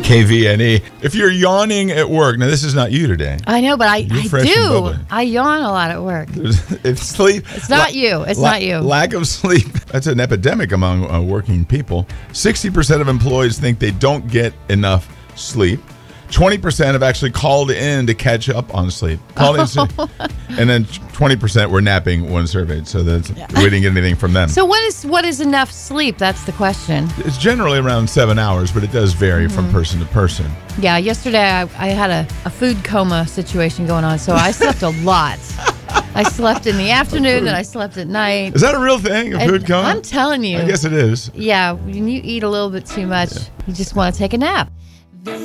KVNE. If you're yawning at work, now this is not you today. I know, but I fresh and do. bubbly. I yawn a lot at work. It's sleep. It's not you. It's not you. Lack of sleep. That's an epidemic among working people. 60% of employees think they don't get enough sleep. 20% have actually called in to catch up on sleep. Called in sick. And then 20% were napping when surveyed. So we didn't get anything from them. So what is enough sleep? That's the question. It's generally around 7 hours, but it does vary from person to person. Yeah, yesterday I had a food coma situation going on, so I slept a lot. I slept in the afternoon and I slept at night. Is that a real thing, a food coma? I'm telling you. I guess it is. Yeah, when you eat a little bit too much, you just want to take a nap.